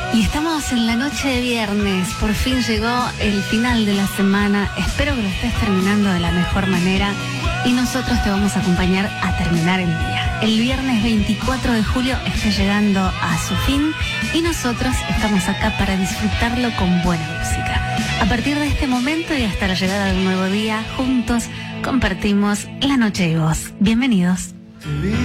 Y estamos en la noche de viernes, por fin llegó el final de la semana, espero que lo estés terminando de la mejor manera y nosotros te vamos a acompañar a terminar el día. El viernes 24 de julio está llegando a su fin y nosotros estamos acá para disfrutarlo con buena música. A partir de este momento y hasta la llegada de un nuevo día, juntos compartimos la noche de voz. Bienvenidos.